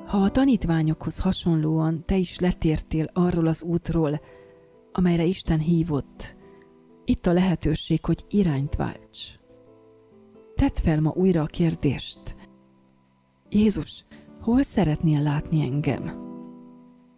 Ha a tanítványokhoz hasonlóan te is letértél arról az útról, amelyre Isten hívott, itt a lehetőség, hogy irányt válts. Tedd fel ma újra a kérdést: Jézus, hol szeretnél látni engem?